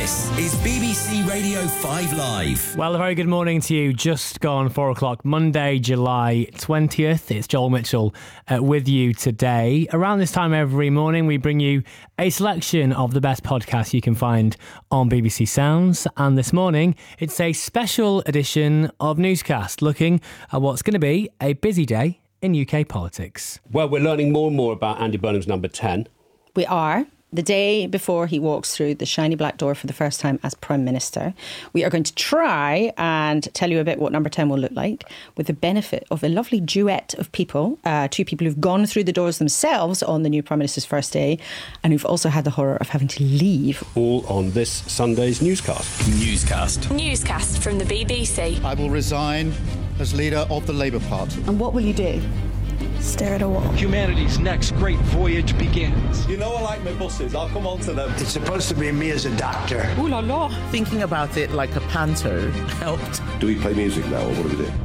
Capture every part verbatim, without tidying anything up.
This is B B C Radio five Live. Well, a very good morning to you. Just gone four o'clock, Monday, July twentieth. It's Joel Mitchell uh, with you today. Around this time every morning, we bring you a selection of the best podcasts you can find on B B C Sounds. And this morning, it's a special edition of Newscast, looking at what's going to be a busy day in U K politics. Well, we're learning more and more about Andy Burnham's number ten. We are. The day before he walks through the shiny black door for the first time as Prime Minister, we are going to try and tell you a bit what number ten will look like, with the benefit of a lovely duet of people, uh, two people who've gone through the doors themselves on the new Prime Minister's first day, and who've also had the horror of having to leave. All on this Sunday's Newscast. Newscast. Newscast from the B B C. I will resign as leader of the Labour Party. And what will you do? Stare at a wall. Humanity's next great voyage begins. You know I like my buses, I'll come on to them. It's supposed to be me as a doctor. Ooh la la. Thinking about it like a panto helped. Do we play music now or what do we do?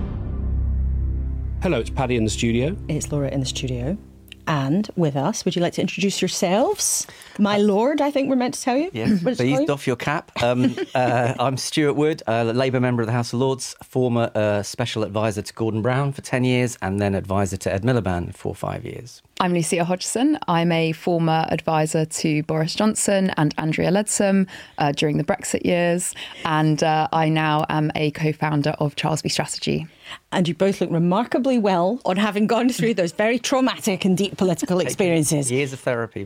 Hello, it's Paddy in the studio. It's Laura in the studio. And with us, would you like to introduce yourselves? My lord, I think we're meant to tell you. Yes, please doff your cap. Um, uh, I'm Stuart Wood, a Labour member of the House of Lords, former uh, special advisor to Gordon Brown for ten years and then advisor to Ed Miliband for five years. I'm Lucia Hodgson. I'm a former advisor to Boris Johnson and Andrea Leadsom uh, during the Brexit years. And uh, I now am a co-founder of Charlesby Strategy. And you both look remarkably well on having gone through those very traumatic and deep political experiences. Years of therapy.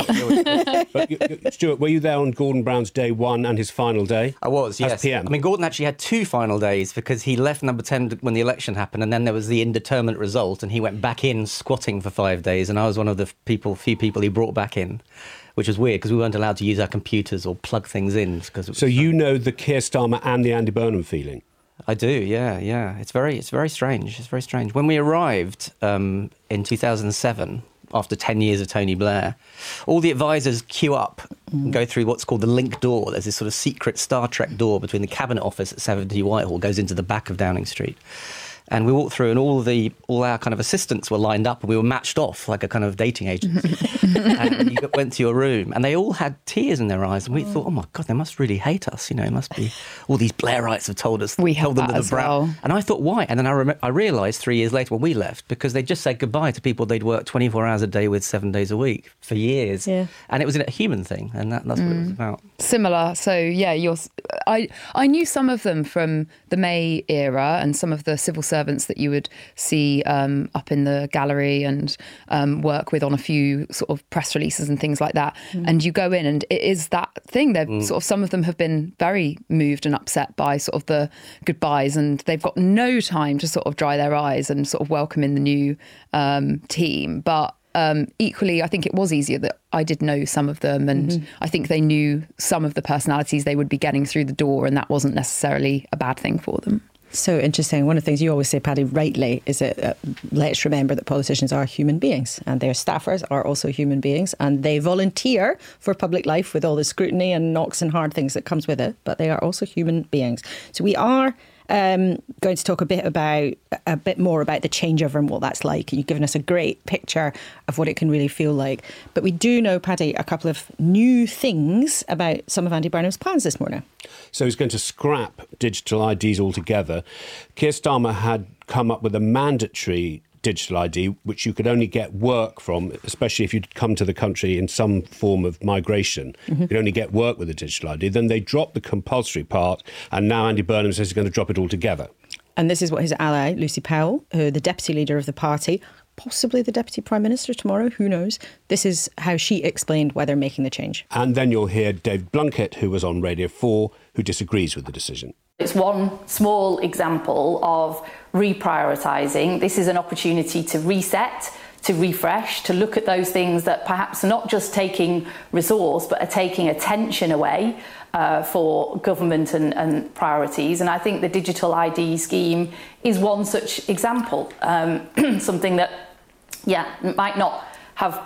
But you, you, Stuart, were you there on Gordon Brown's day one and his final day? I was, yes. As P M? I mean, Gordon actually had two final days because he left number ten when the election happened, and then there was the indeterminate result, and he went back in squatting for five days, and I was one of the people, few people he brought back in, which was weird because we weren't allowed to use our computers or plug things in. Cause it was so you know the Keir Starmer and the Andy Burnham feeling? I do, yeah, yeah. It's very, it's very strange. It's very strange. When we arrived um, in two thousand seven, after ten years of Tony Blair, all the advisors queue up and go through what's called the link door. There's this sort of secret Star Trek door between the Cabinet Office at seventy Whitehall, goes into the back of Downing Street. And we walked through and all the all our kind of assistants were lined up and we were matched off like a kind of dating agency. And you went to your room and they all had tears in their eyes and we thought, oh my God, they must really hate us. You know, it must be all these Blairites have told us. We held them that to the as brow. well. And I thought, why? And then I, rem- I realised three years later when we left, because they just said goodbye to people they'd worked twenty-four hours a day with seven days a week for years. Yeah. And it was a human thing and that, that's mm. what it was about. Similar. So, yeah, you're, I, I knew some of them from the May era and some of the civil servants that you would see um, up in the gallery and um, work with on a few sort of press releases and things like that. Mm. And you go in and it is that thing. They're mm. sort of, some of them have been very moved and upset by sort of the goodbyes and they've got no time to sort of dry their eyes and sort of welcome in the new um, team. But Um, equally, I think it was easier that I did know some of them and mm-hmm. I think they knew some of the personalities they would be getting through the door and that wasn't necessarily a bad thing for them. So interesting. One of the things you always say, Paddy, rightly, is that uh, let's remember that politicians are human beings and their staffers are also human beings and they volunteer for public life with all the scrutiny and knocks and hard things that comes with it, but they are also human beings. So we are Um, going to talk a bit about a bit more about the changeover and what that's like. And you've given us a great picture of what it can really feel like. But we do know, Paddy, a couple of new things about some of Andy Burnham's plans this morning. So he's going to scrap digital I Ds altogether. Keir Starmer had come up with a mandatory digital I D, which you could only get work from, especially if you'd come to the country in some form of migration. Mm-hmm. You could only get work with a digital I D. Then they dropped the compulsory part, and now Andy Burnham says he's going to drop it altogether. And this is what his ally, Lucy Powell, who, the deputy leader of the party, possibly the deputy prime minister tomorrow, who knows? This is how she explained why they're making the change. And then you'll hear Dave Blunkett, who was on Radio four, who disagrees with the decision. It's one small example of reprioritising. This is an opportunity to reset, to refresh, to look at those things that perhaps are not just taking resource, but are taking attention away uh, for government and, and priorities. And I think the digital I D scheme is one such example, um, something that, yeah, might not have